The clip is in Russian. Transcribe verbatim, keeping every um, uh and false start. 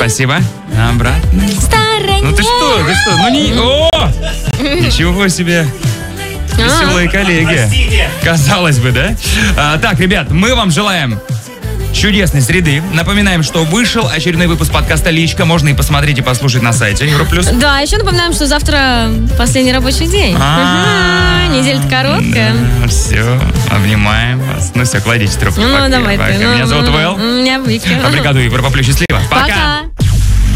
Спасибо. Обратно. Ну ты что, ты что? Ну не... О! Ничего себе. Веселые коллеги. Казалось бы, да? А, так, ребят, мы вам желаем чудесной среды. Напоминаем, что вышел очередной выпуск подкаста «Личка». Можно и посмотреть, и послушать на сайте Европлюс. Да, еще напоминаем, что завтра последний рабочий день. Ага, неделя-то короткая. Да, все, обнимаем вас. Ну все, кладите трубку. Ну, пока, давай пока. ты. Меня зовут Вэл. Меня Вика. По бригаду Европа Плюс. Счастливо. Пока. Пока.